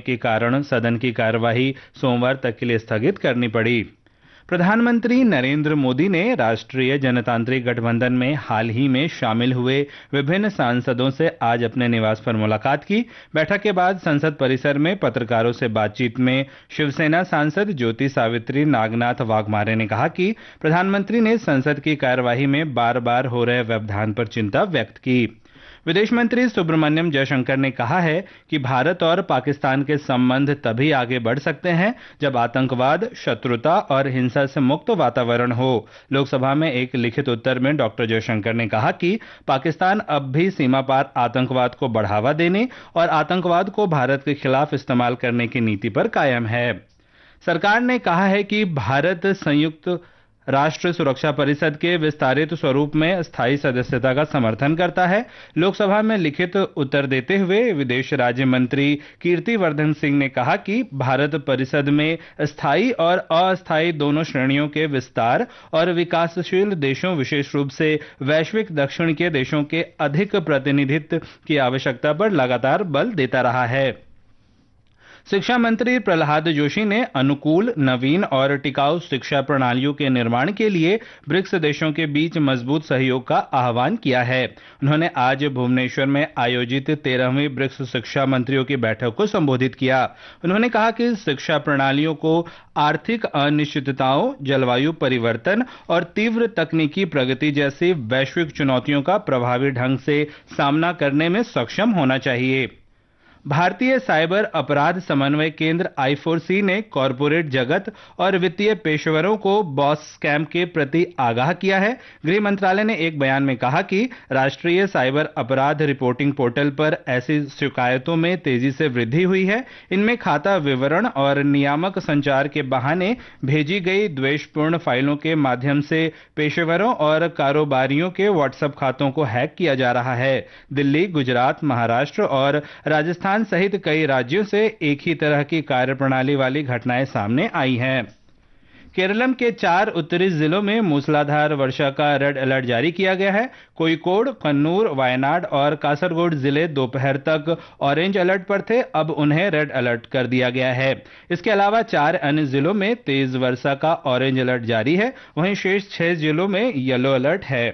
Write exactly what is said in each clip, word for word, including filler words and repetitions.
के कारण सदन की कार्यवाही सोमवार तक के लिए स्थगित करनी पड़ी। प्रधानमंत्री नरेंद्र मोदी ने राष्ट्रीय जनतांत्रिक गठबंधन में हाल ही में शामिल हुए विभिन्न सांसदों से आज अपने निवास पर मुलाकात की। बैठक के बाद संसद परिसर में पत्रकारों से बातचीत में शिवसेना सांसद ज्योति सावित्री नागनाथ वाघमारे ने कहा कि प्रधानमंत्री ने संसद की कार्यवाही में बार बार हो रहे व्यवधान पर चिंता व्यक्त की। विदेश मंत्री सुब्रमण्यम जयशंकर ने कहा है कि भारत और पाकिस्तान के संबंध तभी आगे बढ़ सकते हैं जब आतंकवाद, शत्रुता और हिंसा से मुक्त वातावरण हो। लोकसभा में एक लिखित उत्तर में डॉक्टर जयशंकर ने कहा कि पाकिस्तान अब भी सीमा पार आतंकवाद को बढ़ावा देने और आतंकवाद को भारत के खिलाफ इस्तेमाल करने की नीति पर कायम है। सरकार ने कहा है कि भारत संयुक्त राष्ट्र सुरक्षा परिषद के विस्तारित स्वरूप में स्थायी सदस्यता का समर्थन करता है। लोकसभा में लिखित उत्तर देते हुए विदेश राज्य मंत्री कीर्तिवर्धन सिंह ने कहा कि भारत परिषद में स्थायी और अस्थायी दोनों श्रेणियों के विस्तार और विकासशील देशों, विशेष रूप से वैश्विक दक्षिण के देशों के अधिक प्रतिनिधित्व की आवश्यकता पर लगातार बल देता रहा है। शिक्षा मंत्री प्रहलाद जोशी ने अनुकूल, नवीन और टिकाऊ शिक्षा प्रणालियों के निर्माण के लिए ब्रिक्स देशों के बीच मजबूत सहयोग का आह्वान किया है। उन्होंने आज भुवनेश्वर में आयोजित तेरहवीं ब्रिक्स शिक्षा मंत्रियों की बैठक को संबोधित किया। उन्होंने कहा कि शिक्षा प्रणालियों को आर्थिक अनिश्चितताओं, जलवायु परिवर्तन और तीव्र तकनीकी प्रगति जैसी वैश्विक चुनौतियों का प्रभावी ढंग से सामना करने में सक्षम होना चाहिए। भारतीय साइबर अपराध समन्वय केंद्र आई फोर सी ने कॉरपोरेट जगत और वित्तीय पेशेवरों को बॉस स्कैम के प्रति आगाह किया है। गृह मंत्रालय ने एक बयान में कहा कि राष्ट्रीय साइबर अपराध रिपोर्टिंग पोर्टल पर ऐसी शिकायतों में तेजी से वृद्धि हुई है। इनमें खाता विवरण और नियामक संचार के बहाने भेजी गई द्वेषपूर्ण फाइलों के माध्यम से पेशेवरों और कारोबारियों के व्हाट्सएप खातों को हैक किया जा रहा है। दिल्ली, गुजरात, महाराष्ट्र और राजस्थान सहित कई राज्यों से एक ही तरह की कार्यप्रणाली वाली घटनाएं सामने आई हैं। केरलम के चार उत्तरी जिलों में मूसलाधार वर्षा का रेड अलर्ट जारी किया गया है। कोयिकोड, कन्नूर, वायनाड और कासरगोड जिले दोपहर तक ऑरेंज अलर्ट पर थे, अब उन्हें रेड अलर्ट कर दिया गया है। इसके अलावा चार अन्य जिलों में तेज वर्षा का ऑरेंज अलर्ट जारी है, वहीं शेष छह जिलों में येलो अलर्ट है।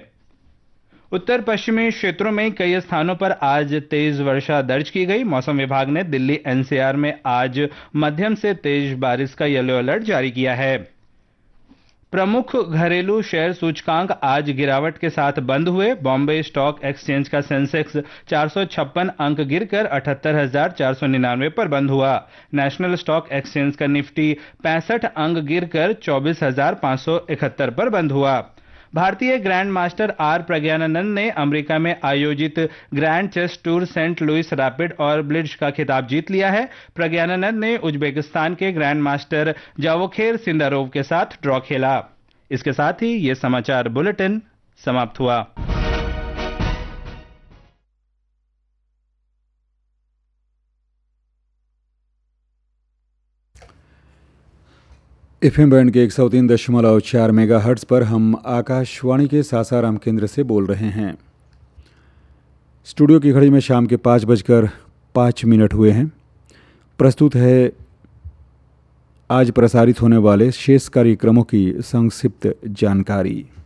उत्तर पश्चिमी क्षेत्रों में कई स्थानों पर आज तेज वर्षा दर्ज की गई। मौसम विभाग ने दिल्ली एन सी आर में आज मध्यम से तेज बारिश का येलो अलर्ट जारी किया है। प्रमुख घरेलू शेयर सूचकांक आज गिरावट के साथ बंद हुए। बॉम्बे स्टॉक एक्सचेंज का सेंसेक्स चार सौ छप्पन अंक गिरकर अठहत्तर हजार चार सौ निन्यानवे पर बंद हुआ। नेशनल स्टॉक एक्सचेंज का निफ्टी पैंसठ अंक गिरकर चौबीस हजार पांच सौ इकहत्तर पर बंद हुआ। भारतीय ग्रैंड मास्टर आर प्रज्ञानंद ने अमेरिका में आयोजित grand chess tour Saint Louis rapid और ब्लिट्ज का खिताब जीत लिया है। प्रज्ञानंद ने उज्बेकिस्तान के ग्रैंड मास्टर जावोखेर सिंदारोव के साथ ड्रॉ खेला। इसके साथ ही ये समाचार बुलेटिन समाप्त हुआ। एफ एम बैंड के एक सौ तीन दशमलव चार मेगा हर्ट्स पर हम आकाशवाणी के सासाराम केंद्र से बोल रहे हैं। स्टूडियो की घड़ी में शाम के पाँच बजकर पाँच मिनट हुए हैं। प्रस्तुत है आज प्रसारित होने वाले शेष कार्यक्रमों की संक्षिप्त जानकारी।